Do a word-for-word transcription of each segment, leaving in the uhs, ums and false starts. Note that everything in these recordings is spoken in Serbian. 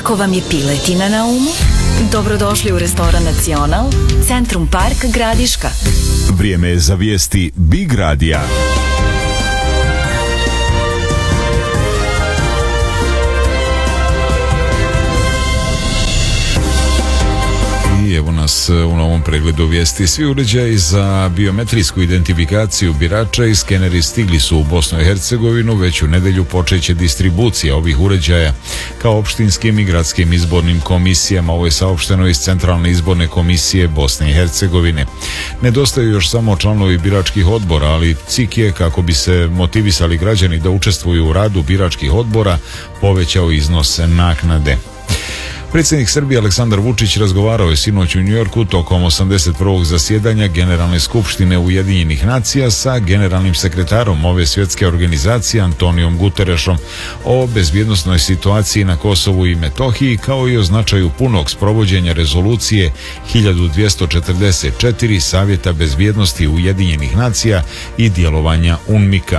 Ako vam je piletina na umu, dobrodošli u restoran Nacional, Centrum Park, Gradiška. Vrijeme je za vijesti Big Radija. I evo nas u novom pregledu vijesti. Svi uređaji za biometrijsku identifikaciju birača i skeneri stigli su u Bosnu i Hercegovinu. Već u nedelju počeće distribucija ovih uređaja kao opštinskim i gradskim izbornim komisijama. Ovo je saopšteno iz Centralne izborne komisije Bosne i Hercegovine. Nedostaju još samo članovi biračkih odbora, ali C I K je, kako bi se motivisali građani da učestvuju u radu biračkih odbora, povećao iznos naknade. Predsjednik Srbije Aleksandar Vučić razgovarao je sinoć u Njujorku tokom osamdeset prvog zasjedanja Generalne skupštine Ujedinjenih nacija sa generalnim sekretarom ove svjetske organizacije Antonijom Guterešom o bezbjednosnoj situaciji na Kosovu i Metohiji, kao i o značaju punog sprovođenja rezolucije hiljadu dvjesto četrdeset četiri Savjeta bezbjednosti Ujedinjenih nacija i djelovanja UNMIK-a.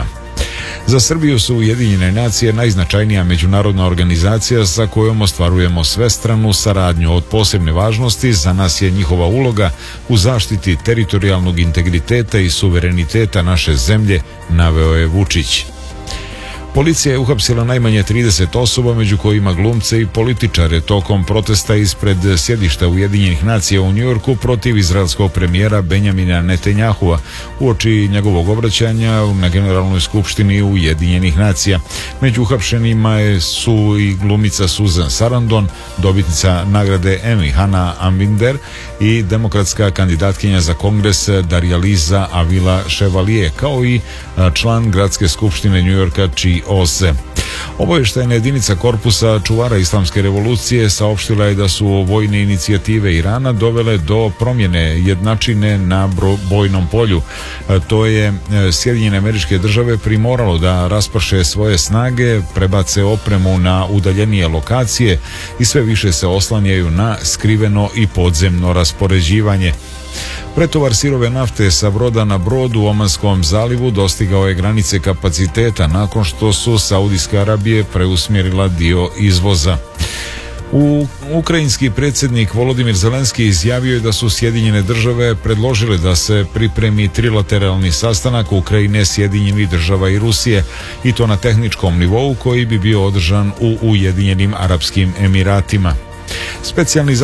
Za Srbiju su Ujedinjene nacije najznačajnija međunarodna organizacija sa kojom ostvarujemo svestranu saradnju. Od posebne važnosti za nas je njihova uloga u zaštiti teritorijalnog integriteta i suvereniteta naše zemlje, naveo je Vučić. Policija je uhapsila najmanje trideset osoba, među kojima glumce i političare, tokom protesta ispred sjedišta Ujedinjenih nacija u Njujorku protiv izraelskog premijera Benjamina Netanjahua uoči njegovog obraćanja na Generalnoj skupštini Ujedinjenih nacija. Među uhapšenima su i glumica Susan Sarandon, dobitnica nagrade Emmy Hannah Ambinder i demokratska kandidatkinja za kongres Darjaliza Avila Chevalier, kao i član gradske skupštine Njujorka Chi Ose. Obavještajna jedinica korpusa čuvara islamske revolucije saopštila je da su vojne inicijative Irana dovele do promjene jednačine na bojnom polju. To je Sjedinjene Američke Države primoralo da rasprše svoje snage, prebace opremu na udaljenije lokacije i sve više se oslanjaju na skriveno i podzemno raspoređivanje. Pretovar sirove nafte sa broda na brod u Omanskom zalivu dostigao je granice kapaciteta nakon što su Saudijska Arabija preusmjerila dio izvoza. U ukrajinski predsjednik Volodimir Zelenski izjavio je da su Sjedinjene države predložile da se pripremi trilateralni sastanak Ukrajine, Sjedinjenih država i Rusije, i to na tehničkom nivou koji bi bio održan u Ujedinjenim Arapskim Emiratima. Specijalni